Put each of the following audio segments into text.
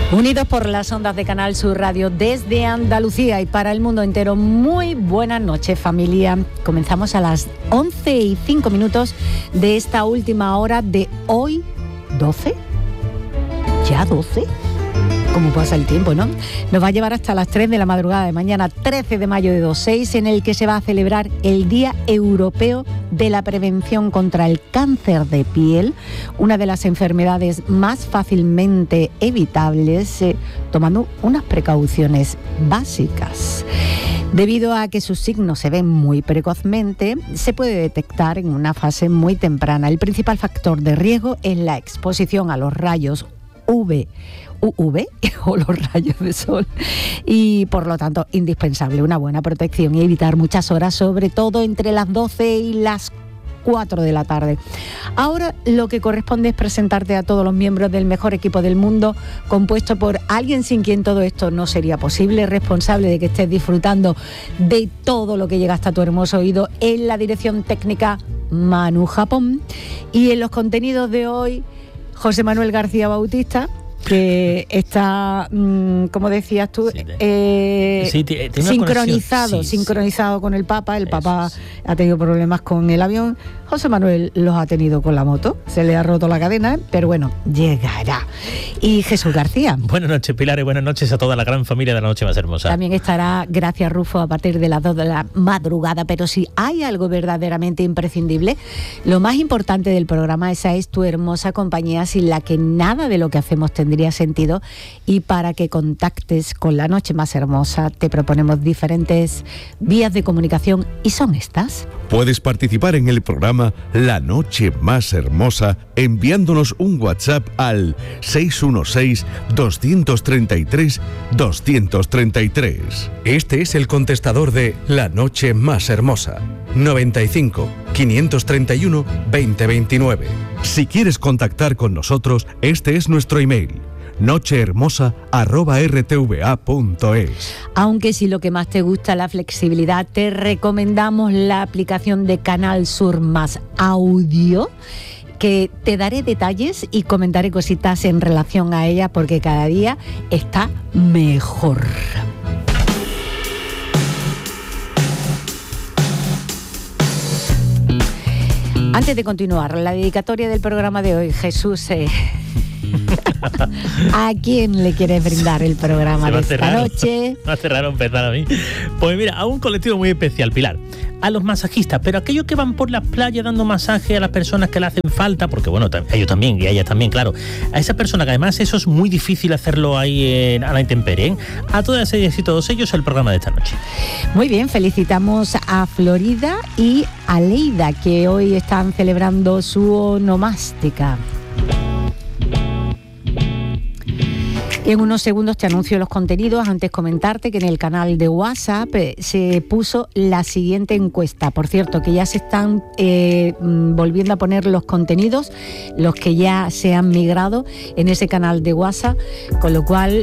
Unidos por las ondas de Canal Sur Radio desde Andalucía y para el mundo entero, muy buenas noches, familia. Comenzamos a las 11:05 de esta última hora de hoy, 12. ¿Ya 12? ¿Cómo pasa el tiempo, no? Nos va a llevar hasta las 3 de la madrugada de mañana, 13 de mayo de 2026, en el que se va a celebrar el Día Europeo de la Prevención contra el Cáncer de Piel, una de las enfermedades más fácilmente evitables, tomando unas precauciones básicas. Debido a que sus signos se ven muy precozmente, se puede detectar en una fase muy temprana. El principal factor de riesgo es la exposición a los rayos UV o los rayos de sol, y por lo tanto indispensable una buena protección y evitar muchas horas, sobre todo entre las 12 y las 4 de la tarde. Ahora lo que corresponde es presentarte a todos los miembros del mejor equipo del mundo, compuesto por alguien sin quien todo esto no sería posible, responsable de que estés disfrutando de todo lo que llega hasta tu hermoso oído. En la dirección técnica, Manu Japón, y en los contenidos de hoy, José Manuel García Bautista, que está, como decías tú, sincronizado con el Papa. El Papa ha tenido problemas con el avión. José Manuel los ha tenido con la moto. Se le ha roto la cadena, pero bueno, llegará. Y Jesús García. Buenas noches, Pilar, y buenas noches a toda la gran familia de La Noche Más Hermosa. También estará Gracia Rufo a partir de las 2 de la madrugada. Pero si hay algo verdaderamente imprescindible, lo más importante del programa, esa es tu hermosa compañía, sin la que nada de lo que hacemos tendría sentido. Y para que contactes con La Noche Más Hermosa, te proponemos diferentes vías de comunicación, y son estas. Puedes participar en el programa La Noche Más Hermosa enviándonos un WhatsApp al 616-233-233. Este es el contestador de La Noche Más Hermosa, 95 531 2029. Si quieres contactar con nosotros, este es nuestro email: nochehermosa@rtva.es. Aunque si lo que más te gusta es la flexibilidad, te recomendamos la aplicación de Canal Sur Más Audio, que te daré detalles y comentaré cositas en relación a ella, porque cada día está mejor. Antes de continuar, la dedicatoria del programa de hoy, Jesús, ¿a quién le quieres brindar el programa de esta noche? Me hace raro empezar a mí. Pues mira, a un colectivo muy especial, Pilar. A los masajistas, pero aquellos que van por las playas dando masaje a las personas que le hacen falta, porque bueno, ellos también, y ellas también, claro. A esa persona que además eso es muy difícil hacerlo ahí a la intemperie, ¿eh? A todas ellas y todos ellos el programa de esta noche. Muy bien, felicitamos a Florida y a Leida, que hoy están celebrando su onomástica. En unos segundos te anuncio los contenidos. Antes comentarte que en el canal de WhatsApp se puso la siguiente encuesta. Por cierto, que ya se están volviendo a poner los contenidos, los que ya se han migrado en ese canal de WhatsApp, con lo cual,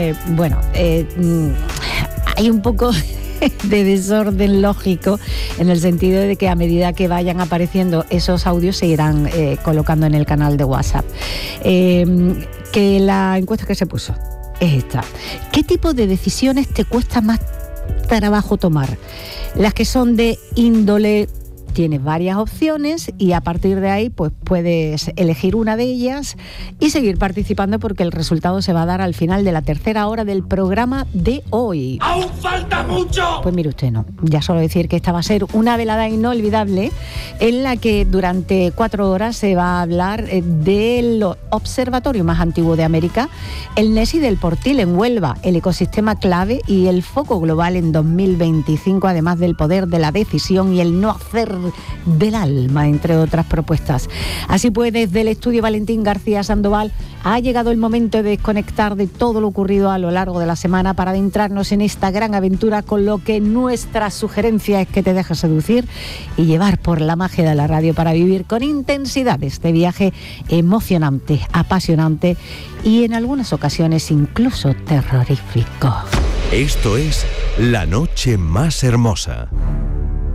hay un poco de desorden lógico, en el sentido de que a medida que vayan apareciendo esos audios se irán colocando en el canal de WhatsApp. Que la encuesta que se puso es esta: ¿qué tipo de decisiones te cuesta más trabajo tomar? Las que son de índole, tienes varias opciones y a partir de ahí pues puedes elegir una de ellas y seguir participando, porque el resultado se va a dar al final de la tercera hora del programa de hoy. ¡Aún falta mucho! Pues mire usted, no. Ya solo decir que esta va a ser una velada inolvidable en la que durante 4 horas se va a hablar del observatorio más antiguo de América, el NESI del Portil en Huelva, el ecosistema clave y el foco global en 2025, además del poder de la decisión y el no hacer del alma, entre otras propuestas. Así pues, desde el estudio Valentín García Sandoval ha llegado el momento de desconectar de todo lo ocurrido a lo largo de la semana para adentrarnos en esta gran aventura, con lo que nuestra sugerencia es que te dejes seducir y llevar por la magia de la radio para vivir con intensidad este viaje emocionante, apasionante y en algunas ocasiones incluso terrorífico. Esto es La Noche Más Hermosa.